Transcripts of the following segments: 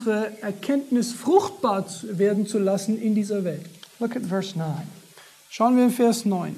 Erkenntnis fruchtbar werden zu lassen in dieser Welt. Look at verse 9. Schauen wir in Vers 9.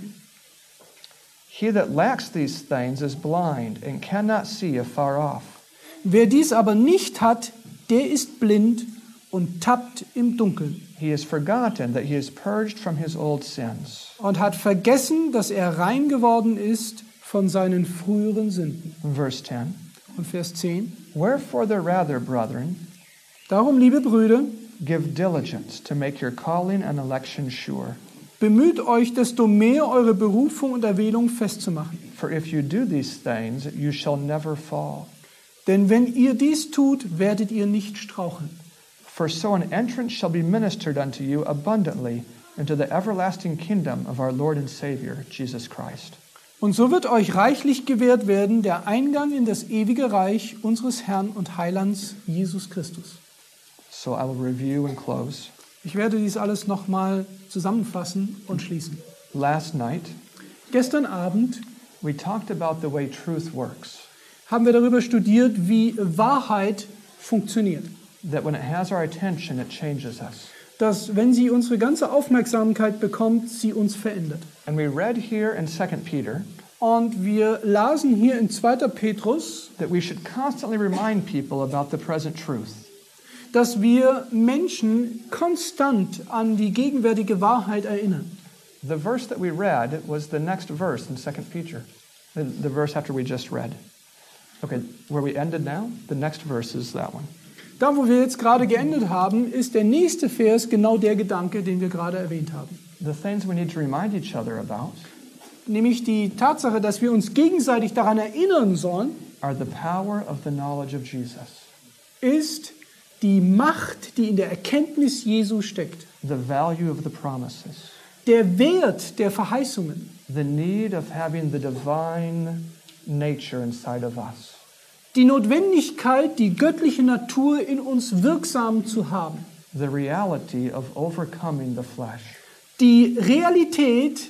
He that lacks these things is blind and cannot see afar off. Wer dies aber nicht hat, der ist blind und tappt im Dunkeln. He has forgotten that he is purged from his old sins. Und hat vergessen, dass er rein geworden ist von seinen früheren Sünden. Verse 10. Und Vers 10. Wherefore the rather, brethren, Darum, liebe Brüder, give diligence to make your calling and election sure. bemüht euch, desto mehr eure Berufung und Erwählung festzumachen. For if you do these things, you shall never fall. Denn wenn ihr dies tut, werdet ihr nicht straucheln. For so an entrance shall be ministered unto you abundantly into the everlasting kingdom of our Lord and Savior, Jesus Christ. Und so wird euch reichlich gewährt werden der Eingang in das ewige Reich unseres Herrn und Heilands Jesus Christus. So I will review and close. Ich werde dies alles nochmal zusammenfassen und schließen. Last night, Gestern Abend we talked about the way truth works. haben wir darüber studiert, wie Wahrheit funktioniert. That when it has our attention, it changes us. Dass, wenn sie unsere ganze Aufmerksamkeit bekommt, sie uns verändert. And we read here in 2 Peter Und wir lasen hier in 2. Petrus, that we should constantly remind people about the present truth. dass wir Menschen konstant an die gegenwärtige Wahrheit erinnern. The verse that we read was the next verse in 2 Peter, the verse after we just read. Okay, where we ended now, the next verse is that one. Da, wo wir jetzt gerade geendet haben, ist der nächste Vers genau der Gedanke, den wir gerade erwähnt haben. The things we need to remind each other about Nämlich die Tatsache, dass wir uns gegenseitig daran erinnern sollen, are the power of the knowledge of Jesus, ist die Macht, die in der Erkenntnis Jesu steckt. the value of the promises, Der Wert der Verheißungen. the need of having the divine nature inside of us, Die Notwendigkeit, die göttliche Natur in uns wirksam zu haben. the reality of overcoming the flesh, Die Realität,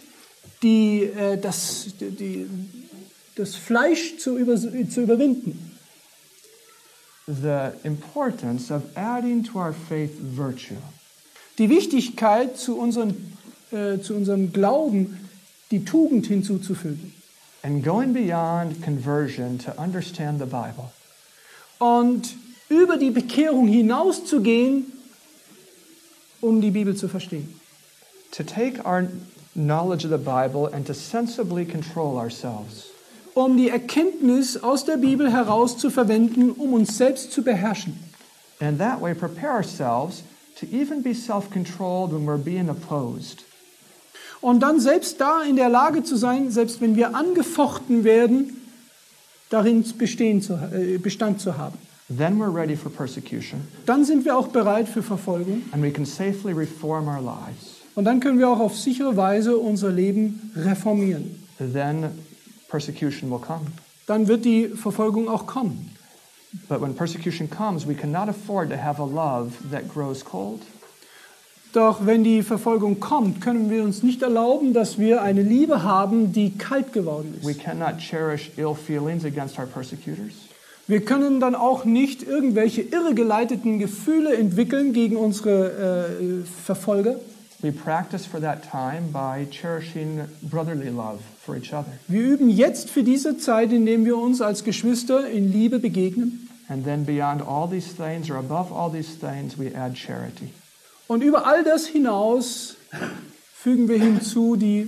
das Fleisch zu überwinden. the importance of adding to our faith virtue, Die Wichtigkeit, zu unserem Glauben die Tugend hinzuzufügen. and going beyond conversion to understand the Bible. Und über die Bekehrung hinauszugehen, um die Bibel zu verstehen. To take our knowledge of the Bible and to sensibly control ourselves. Um die Erkenntnis aus der Bibel heraus zu verwenden, um uns selbst zu beherrschen. And that way prepare ourselves to even be self-controlled when we're being opposed. Und dann selbst da in der Lage zu sein, selbst wenn wir angefochten werden, darin Bestand zu haben. Then we're ready for persecution, Dann sind wir auch bereit für Verfolgung. and we can safely reform our lives. Und dann können wir auch auf sichere Weise unser Leben reformieren. Then persecution will come. Dann wird die Verfolgung auch kommen. But when persecution comes, we cannot afford to have a love that grows cold. Doch wenn die Verfolgung kommt, können wir uns nicht erlauben, dass wir eine Liebe haben, die kalt geworden We ist. cannot cherish ill feelings against our persecutors. Wir können dann auch nicht irgendwelche irregeleiteten Gefühle entwickeln gegen unsere Verfolger. We practice for that time by cherishing brotherly love for each other. Wir üben jetzt für diese Zeit, indem wir uns als Geschwister in Liebe begegnen. And then beyond all these things, or above all these things, we add charity. Und über all das hinaus fügen wir hinzu die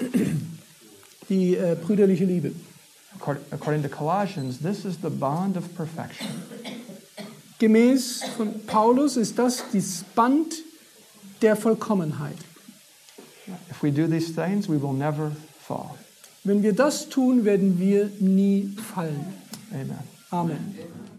brüderliche Liebe. According to Colossians, this is the bond of perfection. Gemäß von Paulus ist das Band der Vollkommenheit. If we do these things, we will never fall. Wenn wir das tun, werden wir nie fallen. Amen. Amen.